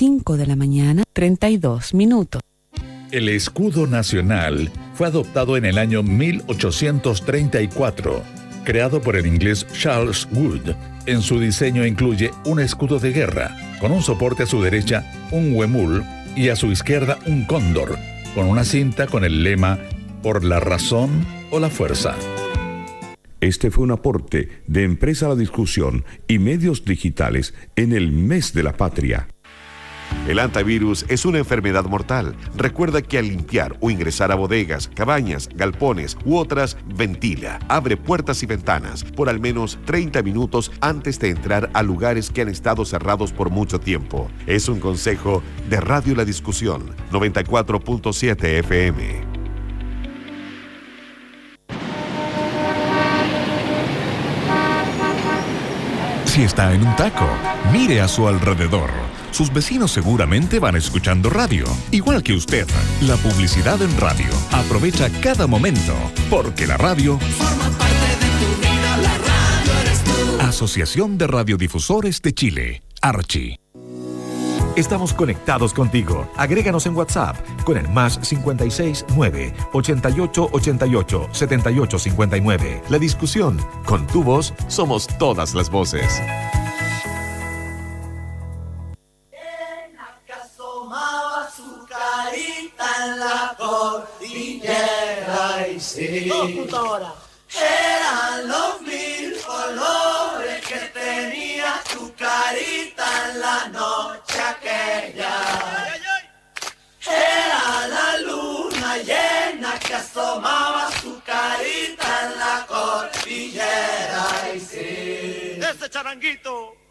5 de la mañana, 32 minutos. El escudo nacional fue adoptado en el año 1834, creado por el inglés Charles Wood. En su diseño incluye un escudo de guerra, con un soporte a su derecha, un huemul, y a su izquierda un cóndor, con una cinta con el lema «Por la razón o la fuerza». Este fue un aporte de Empresa La Discusión y Medios Digitales en el Mes de la Patria. El hantavirus es una enfermedad mortal. Recuerda que al limpiar o ingresar a bodegas, cabañas, galpones u otras, ventila, abre puertas y ventanas por al menos 30 minutos antes de entrar a lugares que han estado cerrados por mucho tiempo. Es un consejo de Radio La Discusión, 94.7 FM. Si está en un taco, mire a su alrededor. Sus vecinos seguramente van escuchando radio, igual que usted. La publicidad en radio. Aprovecha cada momento, porque la radio forma parte de tu vida. La radio eres tú. Asociación de Radiodifusores de Chile, Archi. Estamos conectados contigo. Agréganos en WhatsApp con el +56 9 88 88 78 59. La Discusión. Con tu voz somos todas las voces. En la cordillera y sí, eran los 1000 colores que tenía tu carita en la noche aquella. Era la luna llena que asomaba su carita en la cordillera y sí. Ese charanguito.